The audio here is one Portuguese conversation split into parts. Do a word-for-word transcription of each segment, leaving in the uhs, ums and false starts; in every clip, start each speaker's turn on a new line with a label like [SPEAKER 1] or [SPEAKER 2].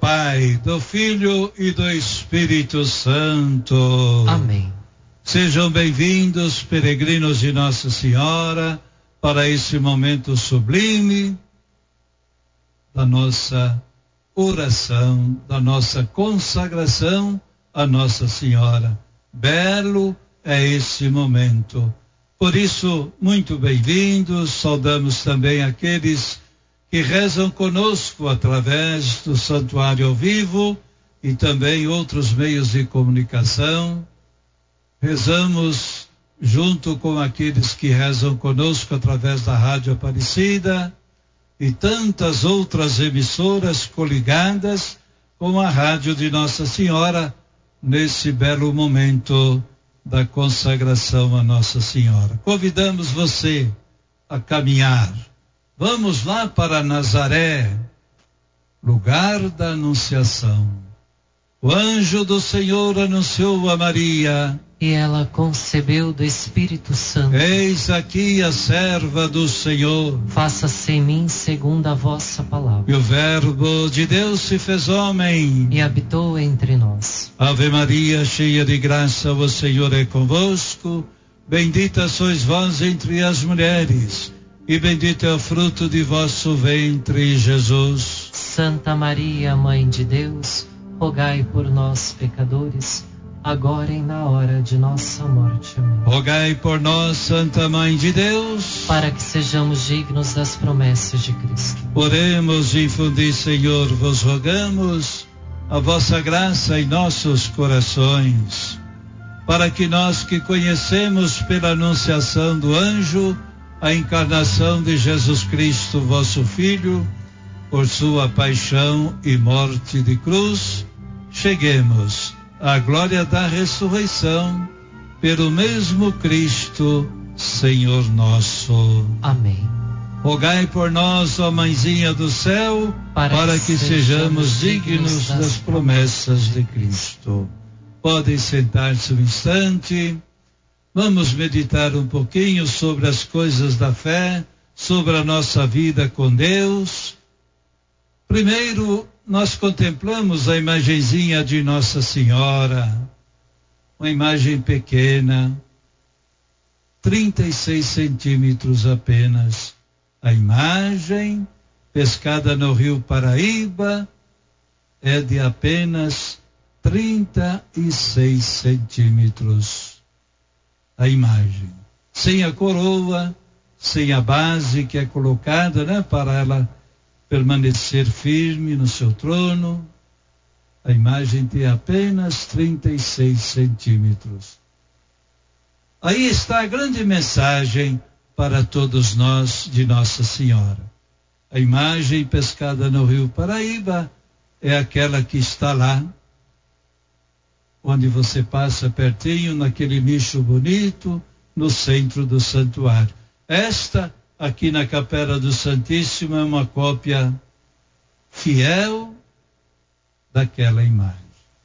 [SPEAKER 1] Pai, do Filho e do Espírito Santo.
[SPEAKER 2] Amém.
[SPEAKER 1] Sejam bem-vindos, peregrinos de Nossa Senhora, para esse momento sublime da nossa oração, da nossa consagração a Nossa Senhora. Belo é esse momento. Por isso, muito bem-vindos. Saudamos também aqueles que rezam conosco através do Santuário ao Vivo e também outros meios de comunicação. Rezamos junto com aqueles que rezam conosco através da Rádio Aparecida e tantas outras emissoras coligadas com a Rádio de Nossa Senhora nesse belo momento da consagração a Nossa Senhora. Convidamos você a caminhar. Vamos lá para Nazaré, lugar da Anunciação. O anjo do Senhor anunciou a Maria,
[SPEAKER 2] e ela concebeu do Espírito Santo.
[SPEAKER 1] Eis aqui a serva do Senhor.
[SPEAKER 2] Faça-se em mim segundo a vossa palavra.
[SPEAKER 1] E o Verbo de Deus se fez homem
[SPEAKER 2] e habitou entre nós.
[SPEAKER 1] Ave Maria, cheia de graça, o Senhor é convosco. Bendita sois vós entre as mulheres, e bendito é o fruto de vosso ventre, Jesus.
[SPEAKER 2] Santa Maria, Mãe de Deus, rogai por nós, pecadores, agora e na hora de nossa morte. Amém.
[SPEAKER 1] Rogai por nós, Santa Mãe de Deus,
[SPEAKER 2] para que sejamos dignos das promessas de Cristo.
[SPEAKER 1] Oremos, infundi, Senhor, vos rogamos a vossa graça em nossos corações, para que nós que conhecemos pela anunciação do anjo a encarnação de Jesus Cristo, vosso Filho, por sua paixão e morte de cruz, cheguemos à glória da ressurreição, pelo mesmo Cristo, Senhor nosso.
[SPEAKER 2] Amém.
[SPEAKER 1] Rogai por nós, ó Mãezinha do céu, para, para que, que sejamos dignos das, das promessas de Cristo. Podem sentar-se um instante. Vamos meditar um pouquinho sobre as coisas da fé, sobre a nossa vida com Deus. Primeiro, nós contemplamos a imagenzinha de Nossa Senhora, uma imagem pequena, trinta e seis centímetros apenas. A imagem, pescada no Rio Paraíba, é de apenas trinta e seis centímetros. A imagem, sem a coroa, sem a base que é colocada, né, para ela permanecer firme no seu trono. A imagem tem apenas trinta e seis centímetros. Aí está a grande mensagem para todos nós de Nossa Senhora. A imagem pescada no Rio Paraíba é aquela que está lá, onde você passa pertinho, naquele nicho bonito, no centro do santuário. Esta, aqui na Capela do Santíssimo, é uma cópia fiel daquela imagem.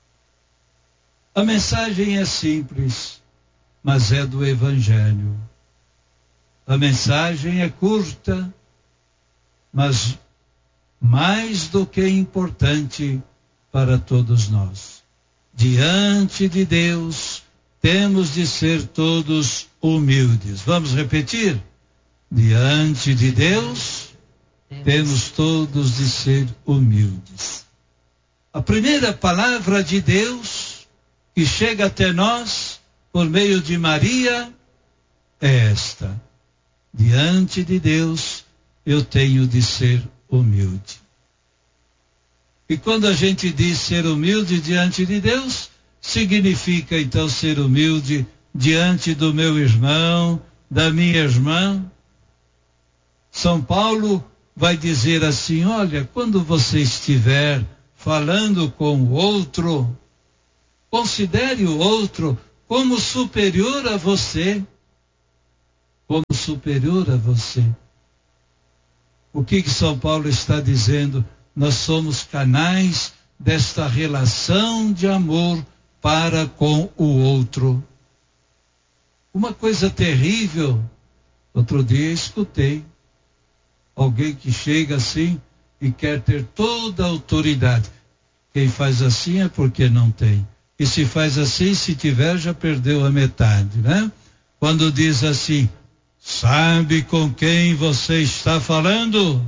[SPEAKER 1] A mensagem é simples, mas é do Evangelho. A mensagem é curta, mas mais do que importante para todos nós. Diante de Deus, temos de ser todos humildes. Vamos repetir? Diante de Deus, temos todos de ser humildes. A primeira palavra de Deus que chega até nós por meio de Maria é esta: diante de Deus eu tenho de ser humilde. E quando a gente diz ser humilde diante de Deus, significa então ser humilde diante do meu irmão, da minha irmã. São Paulo vai dizer assim: olha, quando você estiver falando com o outro, considere o outro como superior a você. Como superior a você. O que que São Paulo está dizendo? Nós somos canais desta relação de amor para com o outro. Uma coisa terrível, outro dia escutei alguém que chega assim e quer ter toda a autoridade. Quem faz assim é porque não tem. E se faz assim, se tiver, já perdeu a metade, né? Quando diz assim, sabe com quem você está falando?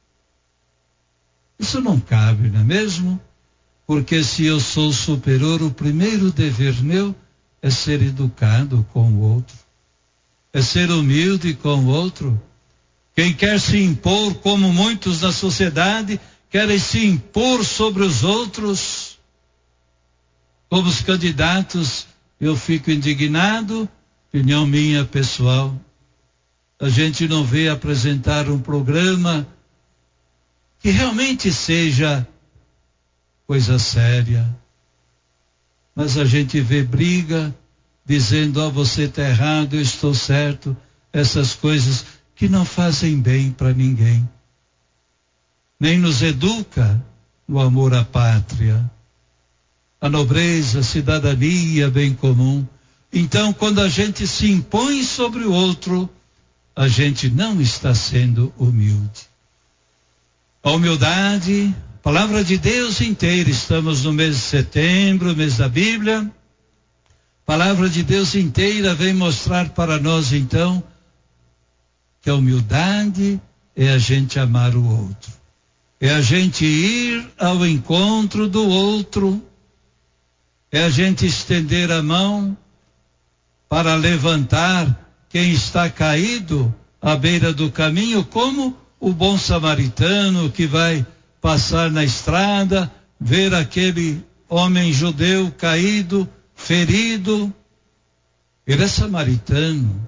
[SPEAKER 1] Isso não cabe, não é mesmo? Porque se eu sou superior, o primeiro dever meu é ser educado com o outro, é ser humilde com o outro. Quem quer se impor, como muitos da sociedade, querem se impor sobre os outros, como os candidatos, eu fico indignado, opinião minha pessoal. A gente não vê apresentar um programa que realmente seja coisa séria, mas a gente vê briga, dizendo, ó, oh, você está errado, eu estou certo, essas coisas que não fazem bem para ninguém, nem nos educa no amor à pátria, a nobreza, a cidadania, bem comum. Então, quando a gente se impõe sobre o outro, a gente não está sendo humilde. A humildade, palavra de Deus inteira, estamos no mês de setembro, mês da Bíblia. Palavra de Deus inteira vem mostrar para nós, então, que a humildade é a gente amar o outro, é a gente ir ao encontro do outro, é a gente estender a mão para levantar quem está caído à beira do caminho, como o bom samaritano que vai passar na estrada, ver aquele homem judeu caído, ferido. Ele é samaritano.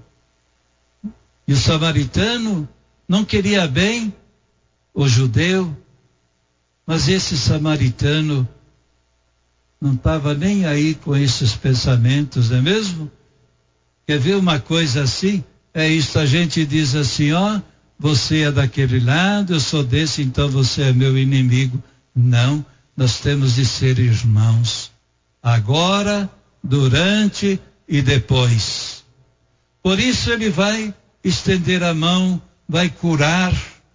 [SPEAKER 1] E o samaritano não queria bem o judeu, mas esse samaritano não estava nem aí com esses pensamentos, não é mesmo? Quer ver uma coisa assim? É isso, a gente diz assim, ó, você é daquele lado, eu sou desse, então você é meu inimigo. Não, nós temos de ser irmãos. Agora, durante e depois. Por isso ele vai estender a mão, vai curar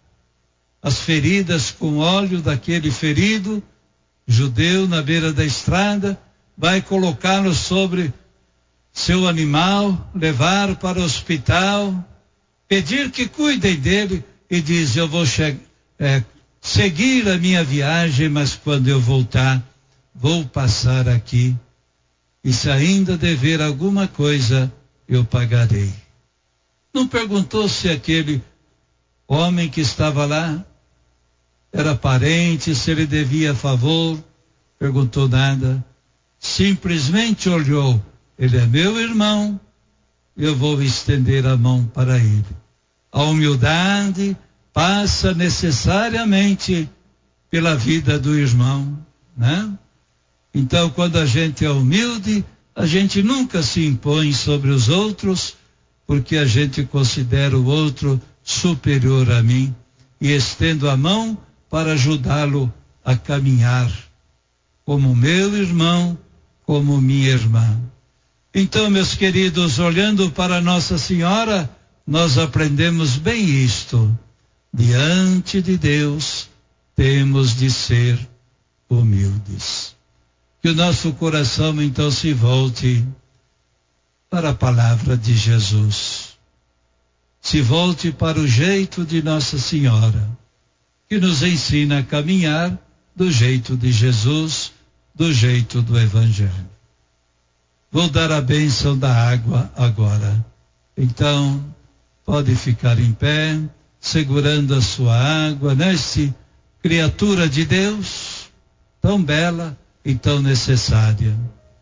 [SPEAKER 1] as feridas com óleo daquele ferido judeu na beira da estrada, vai colocá-lo sobre seu animal, levar para o hospital, pedir que cuidem dele e diz, eu vou é, seguir a minha viagem, mas quando eu voltar, vou passar aqui e se ainda dever alguma coisa, eu pagarei. Não perguntou se aquele homem que estava lá era parente, se ele devia favor, perguntou nada, simplesmente olhou, ele é meu irmão, eu vou estender a mão para ele. A humildade passa necessariamente pela vida do irmão, né? Então, quando a gente é humilde, a gente nunca se impõe sobre os outros, porque a gente considera o outro superior a mim e estendo a mão para ajudá-lo a caminhar como meu irmão, como minha irmã. Então, meus queridos, olhando para Nossa Senhora, nós aprendemos bem isto. Diante de Deus, temos de ser humildes. Que o nosso coração, então, se volte para a palavra de Jesus. Se volte para o jeito de Nossa Senhora, que nos ensina a caminhar do jeito de Jesus, do jeito do Evangelho. Vou dar a bênção da água agora. Então, pode ficar em pé, segurando a sua água, neste criatura de Deus, tão bela e tão necessária.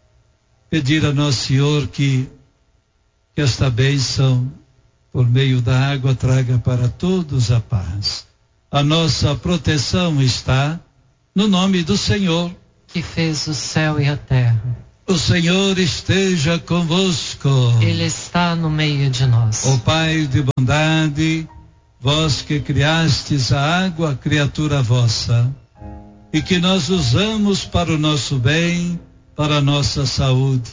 [SPEAKER 1] Pedir a Nosso Senhor que, que esta bênção, por meio da água, traga para todos a paz. A nossa proteção está no nome do Senhor,
[SPEAKER 2] que fez o céu e a terra.
[SPEAKER 1] O Senhor esteja convosco.
[SPEAKER 2] Ele está no meio de nós.
[SPEAKER 1] Ó Pai de bondade, vós que criastes a água, criatura vossa, e que nós usamos para o nosso bem, para a nossa saúde.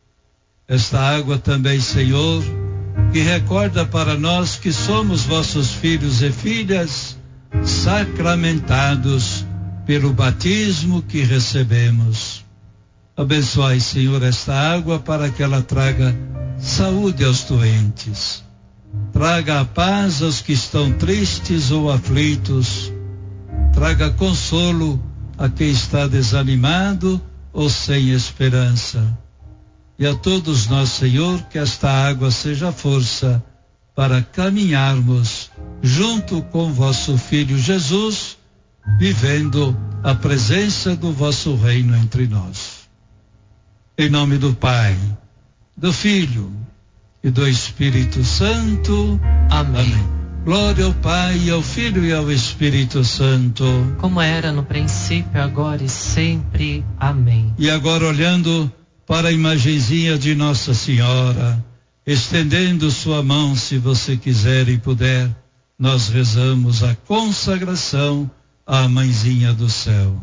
[SPEAKER 1] Esta água também, Senhor, que recorda para nós que somos vossos filhos e filhas, sacramentados pelo batismo que recebemos. Abençoai, Senhor, esta água para que ela traga saúde aos doentes, traga a paz aos que estão tristes ou aflitos, traga consolo a quem está desanimado ou sem esperança. E a todos nós, Senhor, que esta água seja força para caminharmos junto com vosso Filho Jesus, vivendo a presença do vosso reino entre nós. Em nome do Pai, do Filho e do Espírito Santo.
[SPEAKER 2] Amém.
[SPEAKER 1] Amém. Glória ao Pai, ao Filho e ao Espírito Santo.
[SPEAKER 2] Como era no princípio, agora e sempre. Amém.
[SPEAKER 1] E agora, olhando para a imagenzinha de Nossa Senhora, estendendo sua mão, se você quiser e puder, nós rezamos a consagração à Mãezinha do Céu.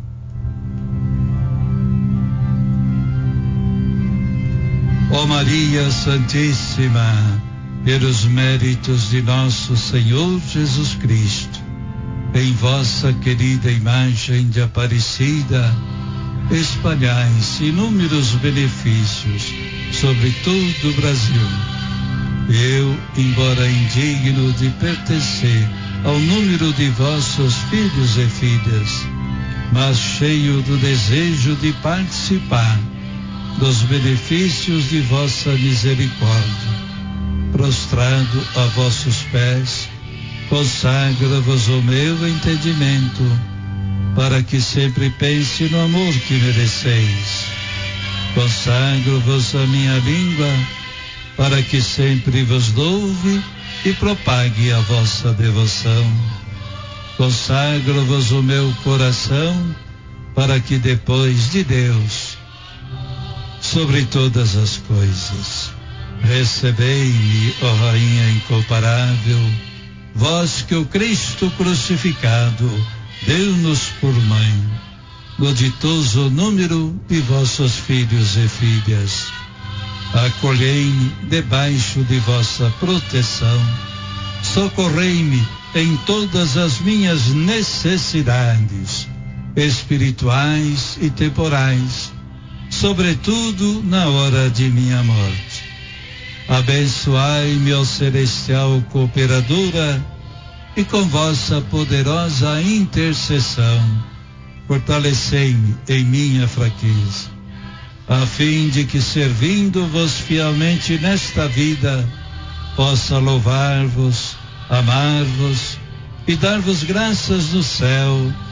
[SPEAKER 1] Ó Maria Santíssima, pelos méritos de nosso Senhor Jesus Cristo, em vossa querida imagem de Aparecida, espalhais inúmeros benefícios sobre todo o Brasil. Eu, embora indigno de pertencer ao número de vossos filhos e filhas, mas cheio do desejo de participar dos benefícios de vossa misericórdia, prostrado a vossos pés, consagra-vos o meu entendimento, para que sempre pense no amor que mereceis. Consagro-vos a minha língua, para que sempre vos louve e propague a vossa devoção. Consagro-vos o meu coração, para que depois de Deus, sobre todas as coisas, recebei-me, ó Rainha incomparável, vós que o Cristo crucificado deu-nos por mãe, no ditoso número de vossos filhos e filhas. Acolhei-me debaixo de vossa proteção, socorrei-me em todas as minhas necessidades, espirituais e temporais, sobretudo na hora de minha morte. Abençoai-me, ó celestial cooperadora, e com vossa poderosa intercessão, fortalecei-me em minha fraqueza, a fim de que, servindo-vos fielmente nesta vida, possa louvar-vos, amar-vos e dar-vos graças no céu